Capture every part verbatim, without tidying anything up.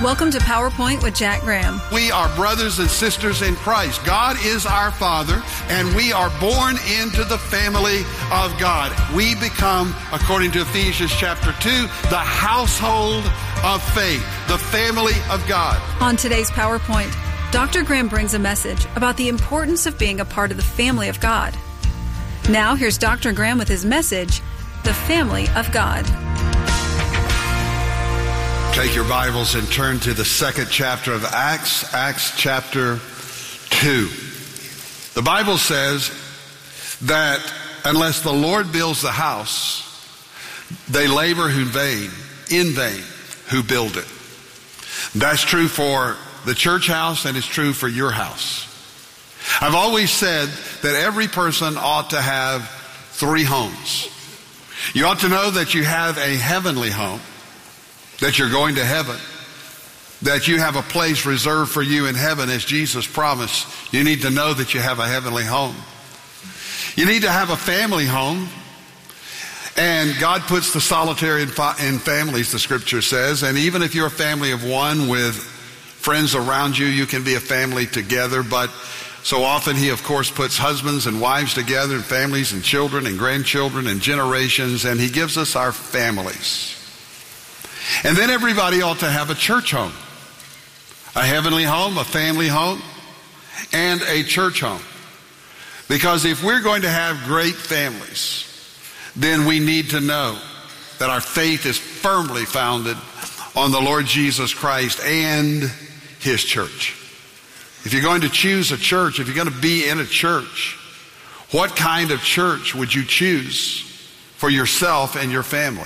Welcome to PowerPoint with Jack Graham. We are brothers and sisters in Christ. God is our Father, and we are born into the family of God. We become, according to Ephesians chapter two, the household of faith, the family of God. On today's PowerPoint, Doctor Graham brings a message about the importance of being a part of the family of God. Now, here's Doctor Graham with his message, The Family of God. Take your Bibles and turn to the second chapter of Acts, Acts chapter two. The Bible says that unless the Lord builds the house, they labor in vain, in vain who build it. That's true for the church house, and it's true for your house. I've always said that every person ought to have three homes. You ought to know that you have a heavenly home, that you're going to heaven, that you have a place reserved for you in heaven as Jesus promised. You need to know that you have a heavenly home. You need to have a family home. And God puts the solitary in, fa- in families, the scripture says. And even if you're a family of one with friends around you, you can be a family together. But so often he, of course, puts husbands and wives together, and families and children and grandchildren and generations. And he gives us our families. And then everybody ought to have a church home, a heavenly home, a family home, and a church home. Because if we're going to have great families, then we need to know that our faith is firmly founded on the Lord Jesus Christ and his church. If you're going to choose a church, if you're going to be in a church, what kind of church would you choose for yourself and your family?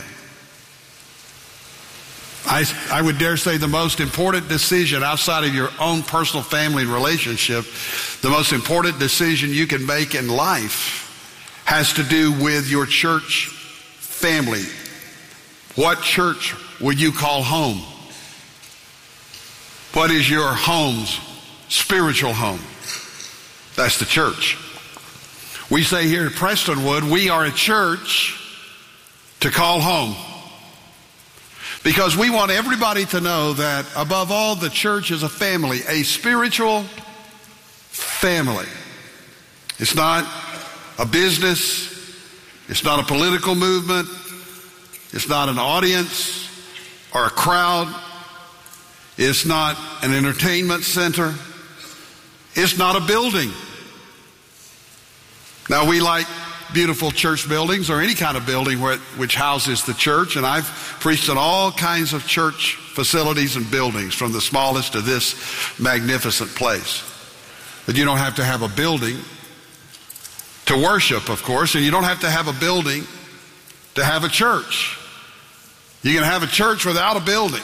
I, I would dare say the most important decision outside of your own personal family relationship, the most important decision you can make in life has to do with your church family. What church would you call home? What is your home's spiritual home? That's the church. We say here at Prestonwood, we are a church to call home. Because we want everybody to know that above all, the church is a family, a spiritual family. It's not a business. It's not a political movement. It's not an audience or a crowd. It's not an entertainment center. It's not a building. Now, we like beautiful church buildings or any kind of building where it, which houses the church. And I've preached in all kinds of church facilities and buildings, from the smallest to this magnificent place. But you don't have to have a building to worship, of course, and you don't have to have a building to have a church. You can have a church without a building.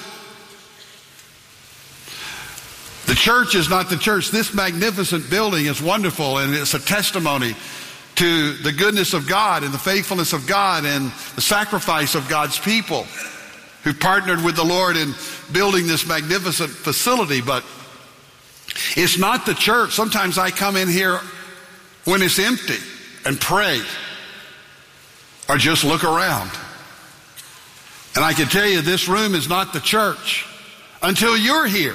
The church is not the church. This magnificent building is wonderful, and it's a testimony to the goodness of God and the faithfulness of God and the sacrifice of God's people who partnered with the Lord in building this magnificent facility. But it's not the church. Sometimes I come in here when it's empty and pray or just look around. And I can tell you, this room is not the church until you're here,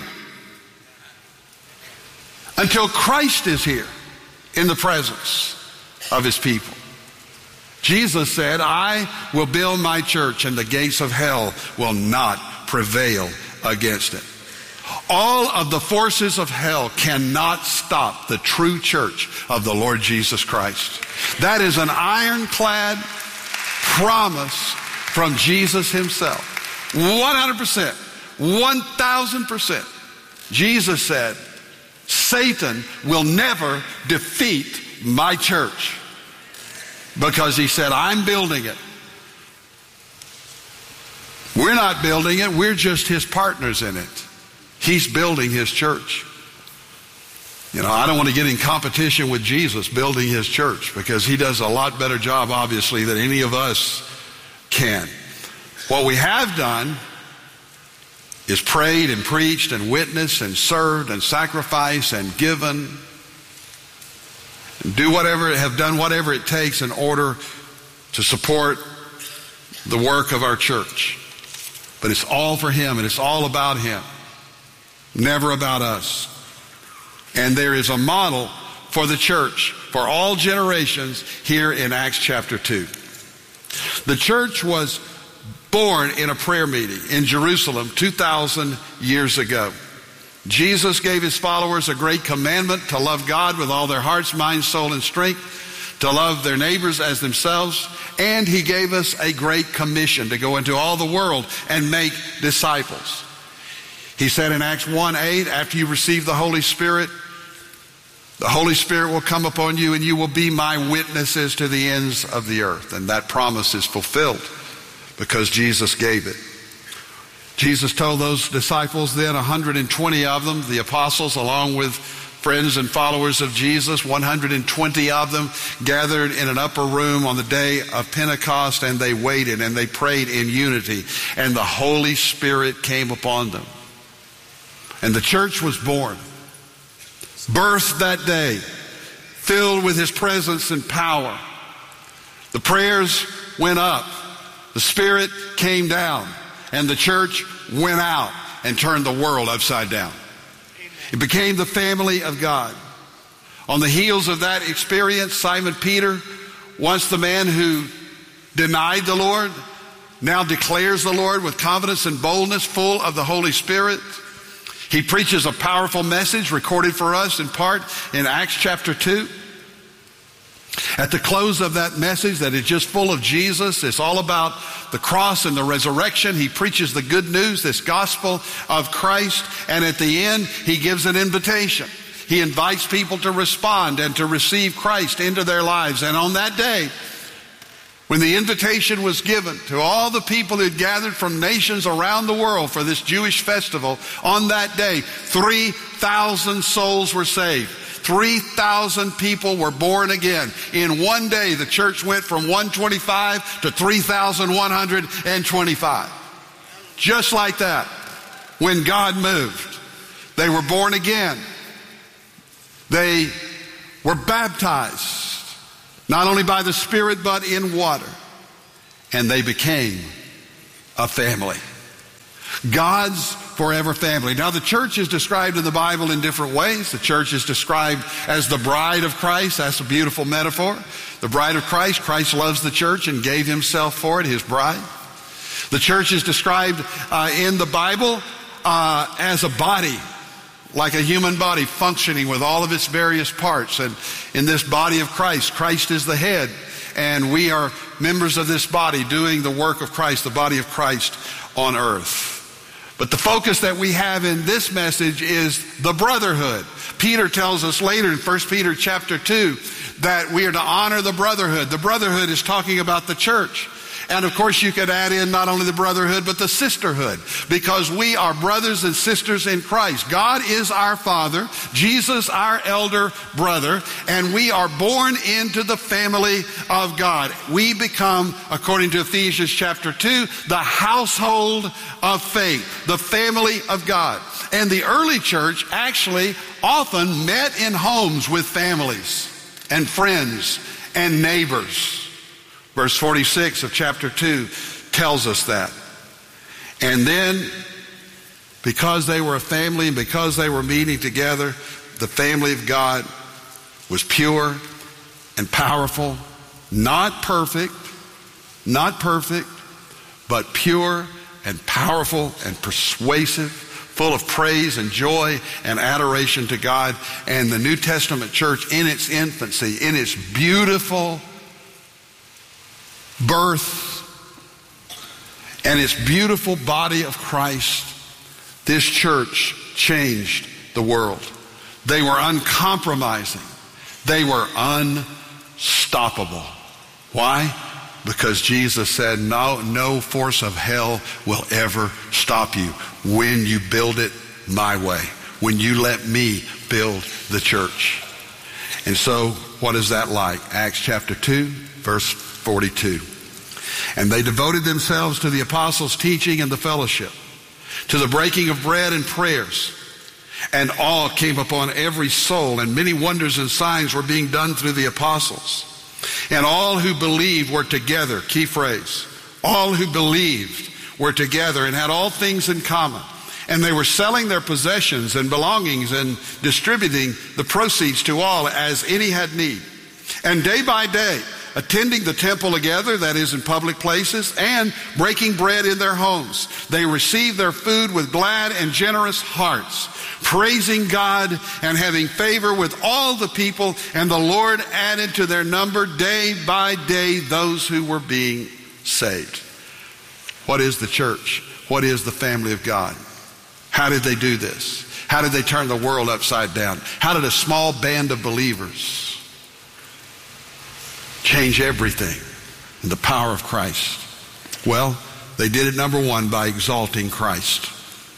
until Christ is here in the presence of his people. Jesus said, I will build my church, and the gates of hell will not prevail against it. All of the forces of hell cannot stop the true church of the Lord Jesus Christ. That is an ironclad promise from Jesus himself. one hundred percent, one thousand percent. Jesus said, Satan will never defeat my church, because he said, I'm building it. We're not building it. We're just his partners in it. He's building his church. You know, I don't want to get in competition with Jesus building his church, because he does a lot better job, obviously, than any of us can. What we have done is prayed and preached and witnessed and served and sacrificed and given, and do whatever, have done whatever it takes in order to support the work of our church. But it's all for him, and it's all about him. never about us. And there is a model for the church, for all generations, here in Acts chapter two. The church was born in a prayer meeting in Jerusalem two thousand years ago. Jesus gave his followers a great commandment to love God with all their hearts, minds, soul, and strength, to love their neighbors as themselves, and he gave us a great commission to go into all the world and make disciples. He said in Acts one eight, after you receive the Holy Spirit, the Holy Spirit will come upon you and you will be my witnesses to the ends of the earth. And that promise is fulfilled because Jesus gave it. Jesus told those disciples then, one hundred twenty of them, the apostles, along with friends and followers of Jesus, one hundred twenty of them gathered in an upper room on the day of Pentecost, and they waited and they prayed in unity, and the Holy Spirit came upon them. And the church was born, birthed that day, filled with his presence and power. The prayers went up, the Spirit came down, and the church went out and turned the world upside down. It became the family of God. On the heels of that experience, Simon Peter, once the man who denied the Lord, now declares the Lord with confidence and boldness, full of the Holy Spirit. He preaches a powerful message recorded for us in part in Acts chapter two. At the close of that message that is just full of Jesus, it's all about the cross and the resurrection. He preaches the good news, this gospel of Christ, and at the end, he gives an invitation. He invites people to respond and to receive Christ into their lives. And on that day, when the invitation was given to all the people who had gathered from nations around the world for this Jewish festival, on that day, three thousand souls were saved. three thousand people were born again. In one day, the church went from one hundred twenty-five to three thousand one hundred twenty-five. Just like that, when God moved, they were born again. They were baptized, not only by the Spirit, but in water. And they became a family. God's forever family. Now, the church is described in the Bible in different ways. The church is described as the bride of Christ. That's a beautiful metaphor. The bride of Christ. Christ loves the church and gave himself for it, his bride. The church is described uh, in the Bible uh, as a body, like a human body functioning with all of its various parts. And in this body of Christ, Christ is the head, and we are members of this body doing the work of Christ, the body of Christ on earth. But the focus that we have in this message is the brotherhood. Peter tells us later in First Peter chapter two that we are to honor the brotherhood. The brotherhood is talking about the church. And of course you could add in not only the brotherhood, but the sisterhood, because we are brothers and sisters in Christ. God is our Father, Jesus our elder brother, and we are born into the family of God. We become, according to Ephesians chapter two, the household of faith, the family of God. And the early church actually often met in homes with families and friends and neighbors. Verse forty-six of chapter two tells us that. And then, because they were a family and because they were meeting together, the family of God was pure and powerful, not perfect, not perfect, but pure and powerful and persuasive, full of praise and joy and adoration to God. And the New Testament church in its infancy, in its beautiful birth and its beautiful body of Christ, this church changed the world. They were uncompromising. They were unstoppable. Why? Because Jesus said, no, no force of hell will ever stop you when you build it my way, when you let me build the church. And so, what is that like? Acts chapter two, verse forty-two. And they devoted themselves to the apostles' teaching and the fellowship, to the breaking of bread and prayers. And awe came upon every soul, and many wonders and signs were being done through the apostles. And all who believed were together, key phrase, all who believed were together and had all things in common. And they were selling their possessions and belongings and distributing the proceeds to all as any had need. And day by day, attending the temple together, that is in public places, and breaking bread in their homes, they received their food with glad and generous hearts, praising God and having favor with all the people. And the Lord added to their number day by day those who were being saved. What is the church? What is the family of God? How did they do this? How did they turn the world upside down? How did a small band of believers change everything in the power of Christ? Well, they did it, number one, by exalting Christ.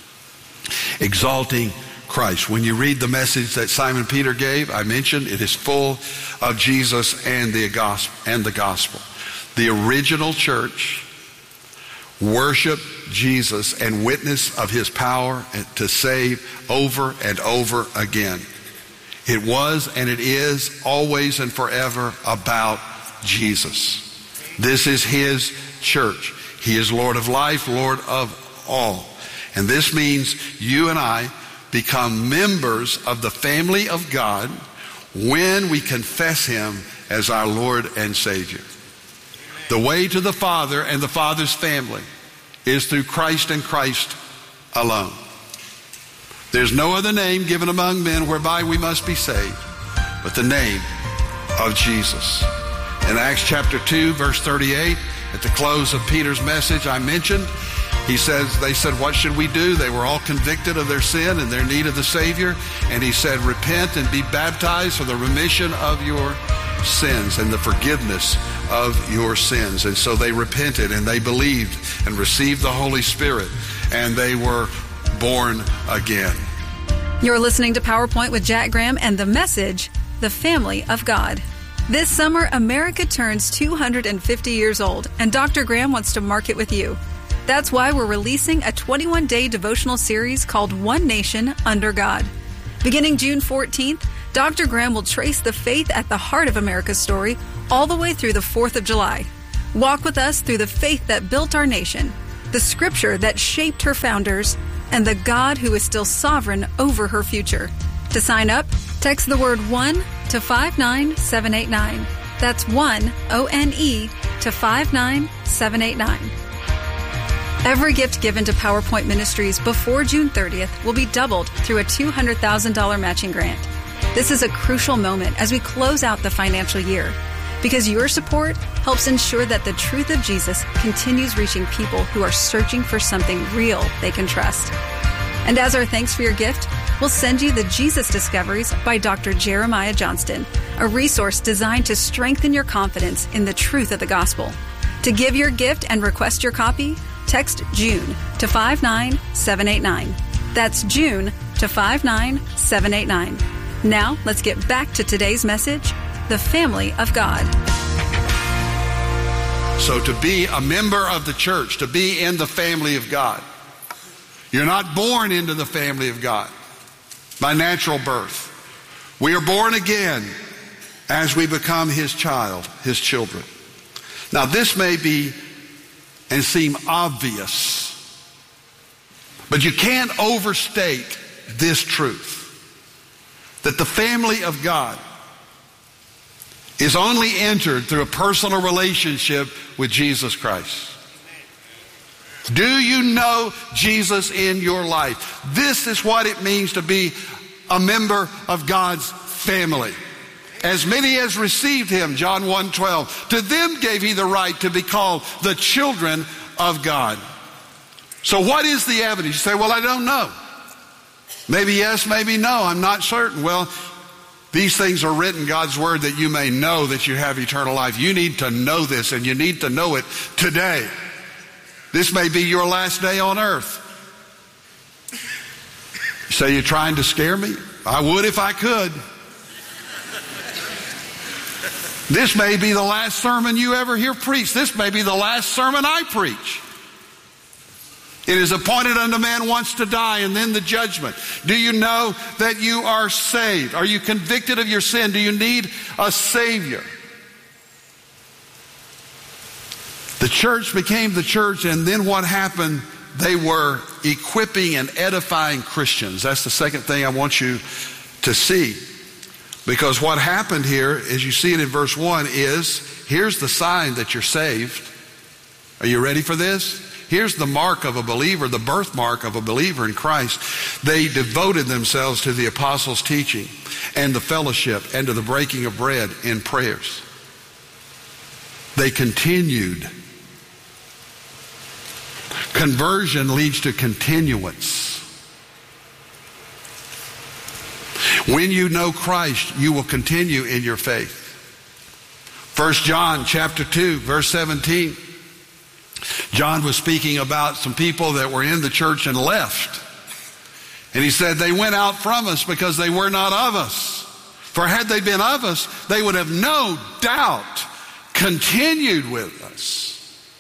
Exalting Christ. When you read the message that Simon Peter gave, I mentioned it is full of Jesus and the gospel. And the gospel. The original church worship Jesus and witness of his power to save over and over again. It was and it is always and forever about Jesus. This is his church. He is Lord of life, Lord of all. And this means you and I become members of the family of God when we confess him as our Lord and Savior. The way to the Father and the Father's family is through Christ and Christ alone. There's no other name given among men whereby we must be saved but the name of Jesus. In Acts chapter two, verse thirty-eight, at the close of Peter's message I mentioned, he says, they said, what should we do? They were all convicted of their sin and their need of the Savior. And he said, repent and be baptized for the remission of your sins and the forgiveness of your sins. And so they repented and they believed and received the Holy Spirit, and they were born again. You're listening to PowerPoint with Jack Graham and the message, The Family of God. This summer, America turns two hundred fifty years old, and Doctor Graham wants to mark it with you. That's why we're releasing a twenty-one day devotional series called One Nation Under God. Beginning June fourteenth, Doctor Graham will trace the faith at the heart of America's story all the way through the fourth of July. Walk with us through the faith that built our nation, the scripture that shaped her founders, and the God who is still sovereign over her future. To sign up, text the word one to five nine seven eight nine. That's one, O N E, to five nine seven eight nine. Every gift given to PowerPoint Ministries before June thirtieth will be doubled through a two hundred thousand dollars matching grant. This is a crucial moment as we close out the financial year, because your support helps ensure that the truth of Jesus continues reaching people who are searching for something real they can trust. And as our thanks for your gift, we'll send you the Jesus Discoveries by Doctor Jeremiah Johnston, a resource designed to strengthen your confidence in the truth of the gospel. To give your gift and request your copy, text June to five nine seven eight nine. That's June to five nine seven eight nine. Now, let's get back to today's message, The Family of God. So to be a member of the church, to be in the family of God, you're not born into the family of God by natural birth. We are born again as we become his child, his children. Now, this may be and seem obvious, but you can't overstate this truth, that the family of God is only entered through a personal relationship with Jesus Christ. Do you know Jesus in your life? This is what it means to be a member of God's family. As many as received him, John one twelve, to them gave he the right to be called the children of God. So what is the evidence? You say, well, I don't know. Maybe yes, maybe no, I'm not certain. Well, these things are written in God's word that you may know that you have eternal life. You need to know this, and you need to know it today. This may be your last day on earth. You say, you're trying to scare me? I would if I could. This may be the last sermon you ever hear preached. This may be the last sermon I preach. It is appointed unto man once to die, and then the judgment. Do you know that you are saved? Are you convicted of your sin? Do you need a Savior? The church became the church, and then what happened? They were equipping and edifying Christians. That's the second thing I want you to see. Because what happened here, as you see it in verse one, is here's the sign that you're saved. Are you ready for this? Here's the mark of a believer, the birthmark of a believer in Christ. They devoted themselves to the apostles' teaching and the fellowship and to the breaking of bread in prayers. They continued. Conversion leads to continuance. When you know Christ, you will continue in your faith. First John chapter two, verse seventeen. John was speaking about some people that were in the church and left. And he said, they went out from us because they were not of us. For had they been of us, they would have no doubt continued with us.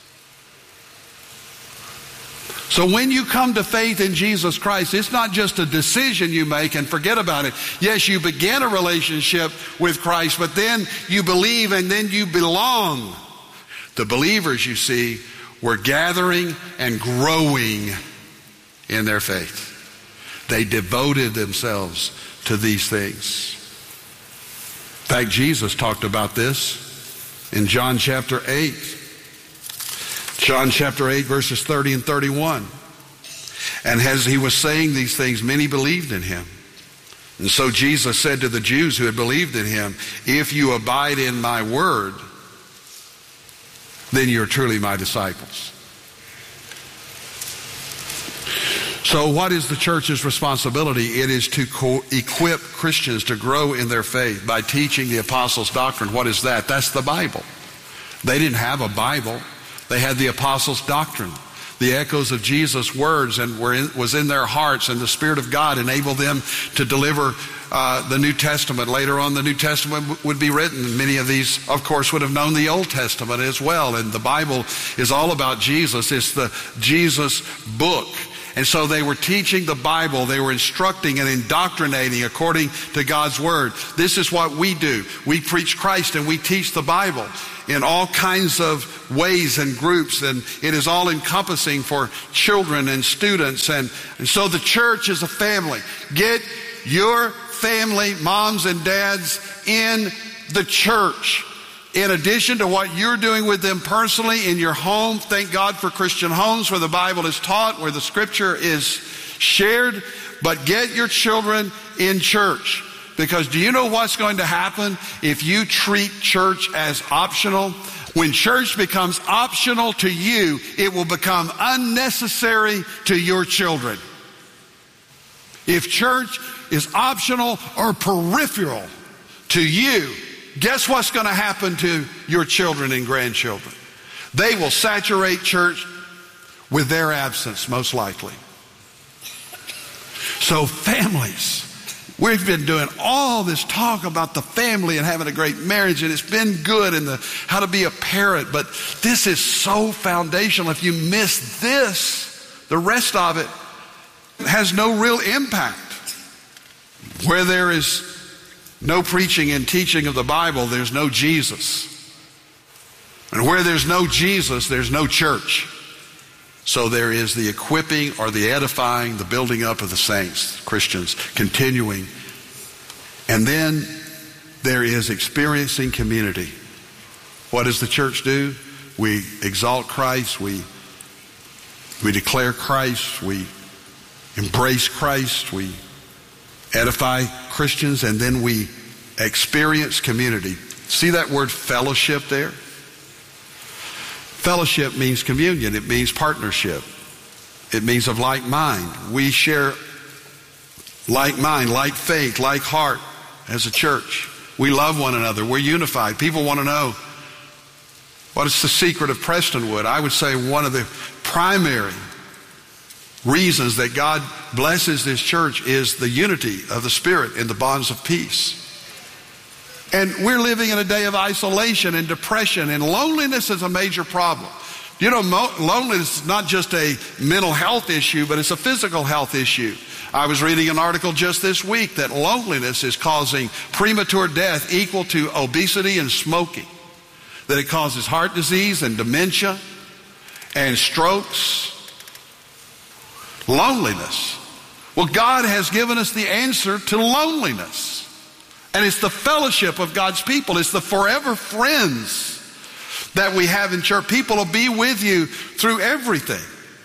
So when you come to faith in Jesus Christ, it's not just a decision you make and forget about it. Yes, you begin a relationship with Christ, but then you believe and then you belong. The believers, you see, were gathering and growing in their faith. They devoted themselves to these things. In fact, Jesus talked about this in John chapter eight. John chapter eight, verses thirty and thirty-one. And as he was saying these things, many believed in him. And so Jesus said to the Jews who had believed in him, if you abide in my word, then you're truly my disciples. So what is the church's responsibility? It is to co- equip Christians to grow in their faith by teaching the apostles' doctrine. What is that? That's the Bible. They didn't have a Bible. They had the apostles' doctrine. The echoes of Jesus' words and were in, was in their hearts, and the Spirit of God enabled them to deliver uh, the New Testament. Later on, the New Testament would be written. Many of these, of course, would have known the Old Testament as well. And the Bible is all about Jesus. It's the Jesus book. And so they were teaching the Bible. They were instructing and indoctrinating according to God's Word. This is what we do. We preach Christ and we teach the Bible in all kinds of ways and groups, and it is all encompassing for children and students. And, and so the church is a family. Get your family, moms and dads, in the church. In addition to what you're doing with them personally in your home, thank God for Christian homes where the Bible is taught, where the Scripture is shared, but get your children in church. Because do you know what's going to happen if you treat church as optional? When church becomes optional to you, it will become unnecessary to your children. If church is optional or peripheral to you, guess what's going to happen to your children and grandchildren? They will saturate church with their absence, most likely. So families, we've been doing all this talk about the family and having a great marriage, and it's been good, and the how to be a parent, but this is so foundational. If you miss this, the rest of it has no real impact. Where there is no preaching and teaching of the Bible, there's no Jesus. And where there's no Jesus, there's no church. So there is the equipping or the edifying, the building up of the saints, Christians, continuing. And then there is experiencing community. What does the church do? We exalt Christ, we, we declare Christ, we embrace Christ, we edify Christians, and then we experience community. See that word fellowship there? Fellowship means communion. It means partnership. It means of like mind. We share like mind, like faith, like heart as a church. We love one another. We're unified. People want to know, what is the secret of Prestonwood? I would say one of the primary reasons that God blesses this church is the unity of the Spirit in the bonds of peace. And we're living in a day of isolation and depression, and loneliness is a major problem. You know, mo- loneliness is not just a mental health issue, but it's a physical health issue. I was reading an article just this week that loneliness is causing premature death equal to obesity and smoking. That it causes heart disease and dementia and strokes. Loneliness. Well, God has given us the answer to loneliness. And it's the fellowship of God's people. It's the forever friends that we have in church. People will be with you through everything.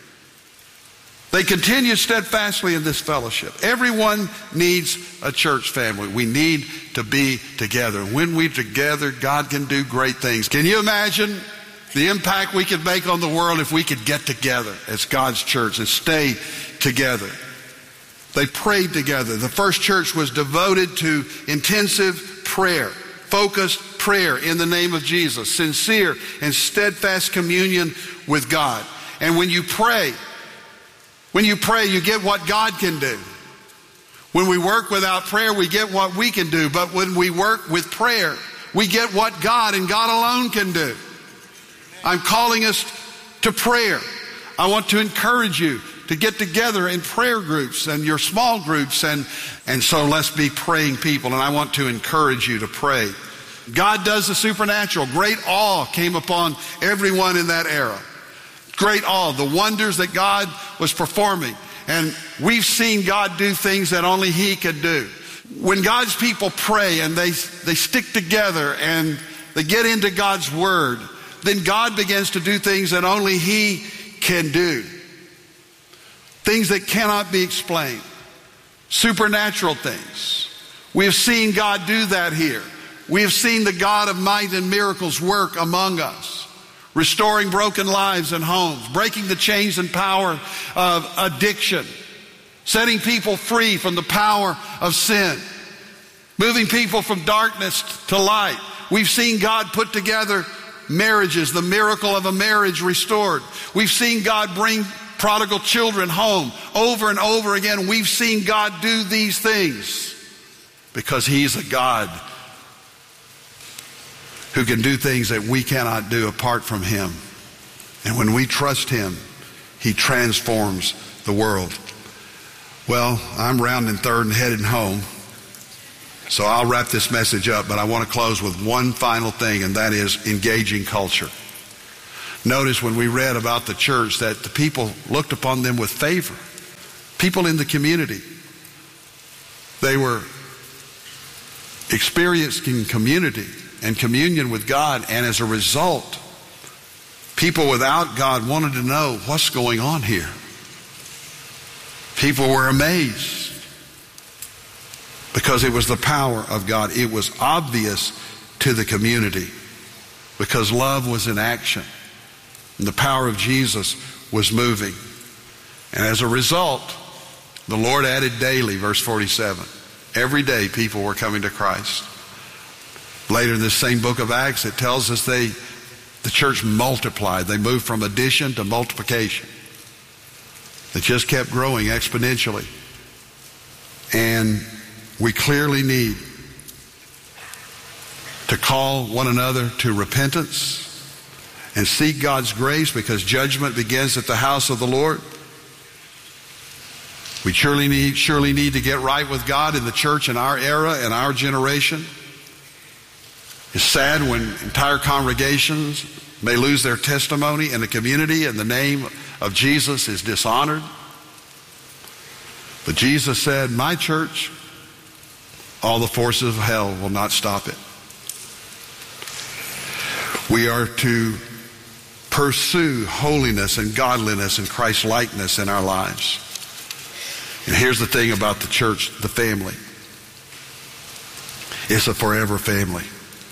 They continue steadfastly in this fellowship. Everyone needs a church family. We need to be together. When we're together, God can do great things. Can you imagine the impact we could make on the world if we could get together as God's church and stay together? They prayed together. The first church was devoted to intensive prayer, focused prayer in the name of Jesus, sincere and steadfast communion with God. And when you pray, when you pray, you get what God can do. When we work without prayer, we get what we can do. But when we work with prayer, we get what God and God alone can do. I'm calling us to prayer. I want to encourage you to get together in prayer groups and your small groups. And, and so let's be praying people. And I want to encourage you to pray. God does the supernatural. Great awe came upon everyone in that era. Great awe, the wonders that God was performing. And we've seen God do things that only He could do. When God's people pray and they, they stick together and they get into God's Word, then God begins to do things that only He can do. Things that cannot be explained. Supernatural things. We have seen God do that here. We have seen the God of might and miracles work among us. Restoring broken lives and homes. Breaking the chains and power of addiction. Setting people free from the power of sin. Moving people from darkness to light. We've seen God put together marriages, the miracle of a marriage restored. We've seen God bring prodigal children home over and over again. We've seen God do these things because He's a God who can do things that we cannot do apart from Him. And when we trust Him, He transforms the world. Well, I'm rounding third and heading home, so I'll wrap this message up, but I want to close with one final thing, and that is engaging culture. Notice when we read about the church that the people looked upon them with favor. People in the community. They were experiencing community and communion with God, and as a result, people without God wanted to know what's going on here. People were amazed because it was the power of God. It was obvious to the community because love was in action. And the power of Jesus was moving. And as a result, the Lord added daily, verse forty-seven. Every day people were coming to Christ. Later in this same book of Acts, it tells us they, the church multiplied. They moved from addition to multiplication. They just kept growing exponentially. And we clearly need to call one another to repentance and seek God's grace because judgment begins at the house of the Lord. We surely need, surely need to get right with God in the church in our era and our generation. It's sad when entire congregations may lose their testimony in the community and the name of Jesus is dishonored. But Jesus said, my church, all the forces of hell will not stop it. We are to pursue holiness and godliness and Christ-likeness in our lives. And here's the thing about the church, the family. It's a forever family.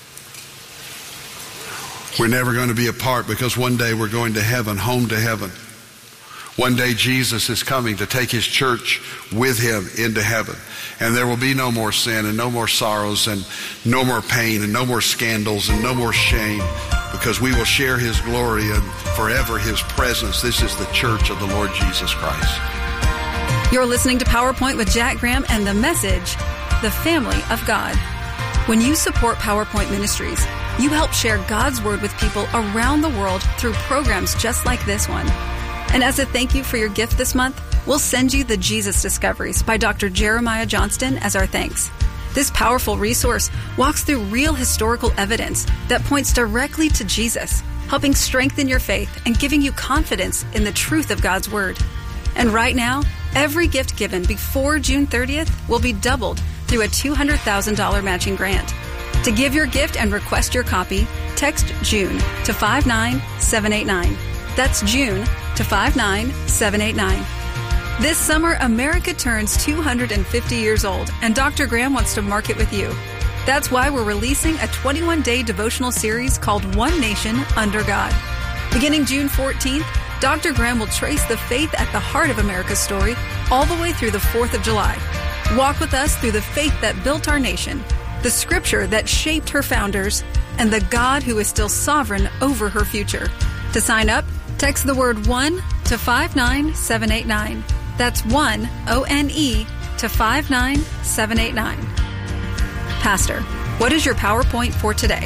We're never going to be apart because one day we're going to heaven, home to heaven. One day Jesus is coming to take His church with Him into heaven. And there will be no more sin and no more sorrows and no more pain and no more scandals and no more shame because we will share His glory and forever His presence. This is the church of the Lord Jesus Christ. You're listening to PowerPoint with Jack Graham and the message, the family of God. When you support PowerPoint Ministries, you help share God's Word with people around the world through programs just like this one. And as a thank you for your gift this month, we'll send you the Jesus Discoveries by Doctor Jeremiah Johnston as our thanks. This powerful resource walks through real historical evidence that points directly to Jesus, helping strengthen your faith and giving you confidence in the truth of God's Word. And right now, every gift given before June thirtieth will be doubled through a two hundred thousand dollars matching grant. To give your gift and request your copy, text June to five nine seven eight nine. That's June to five nine seven eight nine. This summer, America turns two hundred fifty years old, and Doctor Graham wants to mark it with you. That's why we're releasing a twenty-one day devotional series called One Nation Under God. Beginning June fourteenth, Doctor Graham will trace the faith at the heart of America's story all the way through the fourth of July. Walk with us through the faith that built our nation, the scripture that shaped her founders, and the God who is still sovereign over her future. To sign up, text the word one to five nine seven eight nine. That's one, O N E, to five nine seven eight nine. Pastor, what is your PowerPoint for today?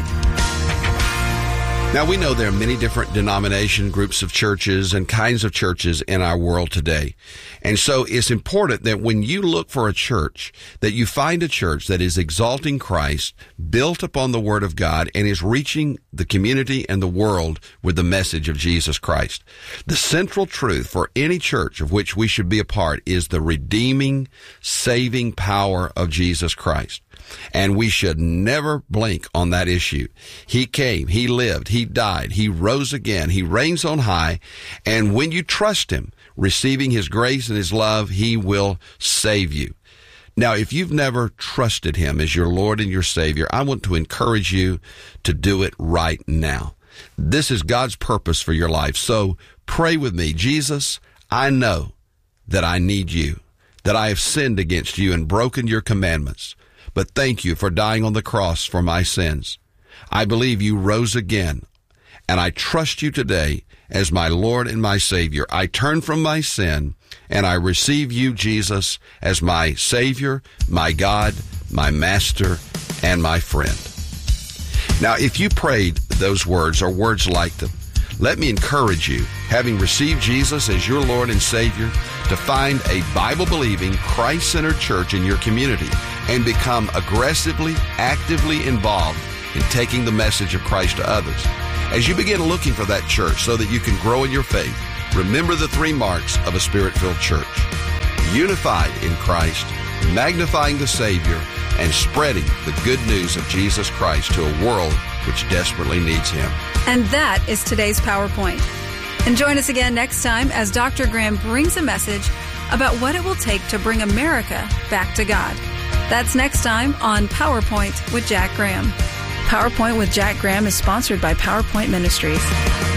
Now, we know there are many different denomination groups of churches and kinds of churches in our world today. And so it's important that when you look for a church, that you find a church that is exalting Christ, built upon the Word of God, and is reaching the community and the world with the message of Jesus Christ. The central truth for any church of which we should be a part is the redeeming, saving power of Jesus Christ. And we should never blink on that issue. He came, He lived, He died, He rose again, He reigns on high, and when you trust Him, receiving His grace and His love, He will save you. Now, if you've never trusted Him as your Lord and your Savior, I want to encourage you to do it right now. This is God's purpose for your life. So pray with me. Jesus, I know that I need you, that I have sinned against you and broken your commandments. But thank you for dying on the cross for my sins. I believe you rose again, and I trust you today as my Lord and my Savior. I turn from my sin, and I receive you, Jesus, as my Savior, my God, my Master, and my friend. Now, if you prayed those words or words like them, let me encourage you, having received Jesus as your Lord and Savior, to find a Bible-believing, Christ-centered church in your community and become aggressively, actively involved in taking the message of Christ to others. As you begin looking for that church so that you can grow in your faith, remember the three marks of a Spirit-filled church: unified in Christ, magnifying the Savior, and spreading the good news of Jesus Christ to a world which desperately needs Him. And that is today's PowerPoint. And join us again next time as Doctor Graham brings a message about what it will take to bring America back to God. That's next time on PowerPoint with Jack Graham. PowerPoint with Jack Graham is sponsored by PowerPoint Ministries.